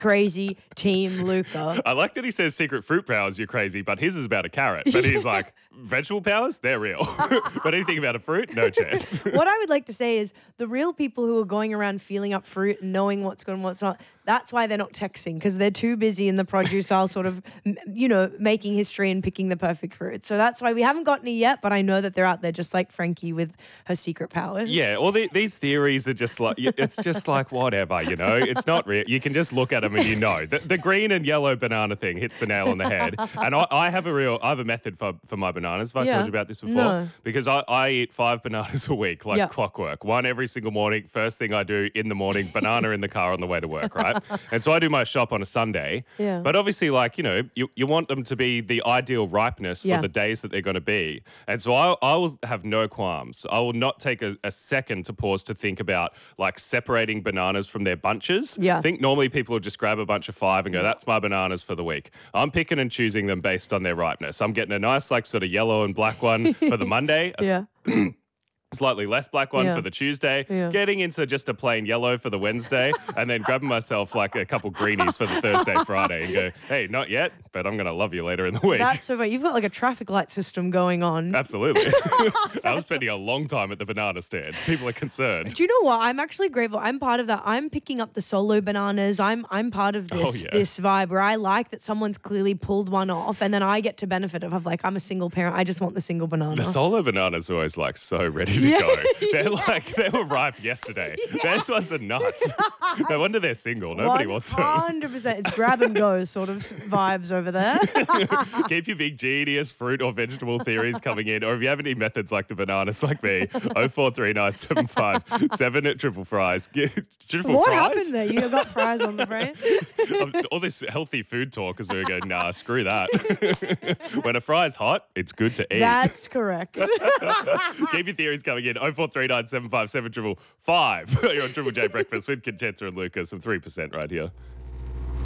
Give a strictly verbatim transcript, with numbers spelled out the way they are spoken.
crazy team Luca. I like that he says secret fruit powers, you're crazy, but his is about a carrot. But he's like, vegetable powers, they're real. But anything about a fruit, no chance. What I would like to say is the real people who are going around feeling up fruit and knowing what's good and what's not, that's why they're not texting, because they're too busy in the produce aisle sort of, you know, making history and picking the perfect fruit. So that's why we haven't gotten it yet, but I know that they're out there just like Frankie with her secret powers. Yeah, all the, these theories are just like, it's just like whatever, you know? It's not real. You can just look at them and you know. The, the green and yellow banana thing hits the nail on the head. And I, I have a real, I have a method for, for my bananas. Have I Yeah. told you about this before? No. Because I, I eat five bananas a week, like Yeah. clockwork. One every single morning. First thing I do in the morning, banana in the car on the way to work, right? And so I do my shop on a Sunday. Yeah. But obviously, like, you know, you, you want them to be the ideal ripeness Yeah. for the days that they're going to be. And so I, I will have no qualms. I will not take a, a second to pause to think about, like, separating bananas from their bunches. Yeah. I think normally people will just grab a bunch of five and go, that's my bananas for the week. I'm picking and choosing them based on their ripeness. I'm getting a nice, like, sort of yellow and black one for the Monday, a Yeah. slightly less black one Yeah. for the Tuesday, Yeah. getting into just a plain yellow for the Wednesday, and then grabbing myself like a couple greenies for the Thursday, Friday, and go, hey, not yet, but I'm going to love you later in the week. That's so funny. You've got like a traffic light system going on. Absolutely. I was spending a long time at the banana stand. People are concerned. Do you know what? I'm actually grateful. I'm part of that. I'm picking up the solo bananas. I'm I'm part of this Oh, yeah. this vibe where I like that someone's clearly pulled one off, and then I get to benefit of. Like, I'm a single parent. I just want the single banana. The solo bananas are always like so ready to Yeah. go. They're like, they were ripe yesterday. Those ones are nuts. No wonder they're single. Nobody wants them. one hundred percent. It's grab and go sort of vibes over there. Keep your big genius fruit or vegetable theories coming in. Or if you have any methods like the bananas like me, oh four three nine seven five seven at triple fries. Triple What fries? happened there? You got fries on the brain? All this healthy food talk as we go, nah, screw that. When a fry's hot, it's good to eat. That's correct. Keep your theories coming in. oh four three nine seven five seven triple five. You're on Triple J Breakfast with Conchetta and Lucas. Some three percent right here.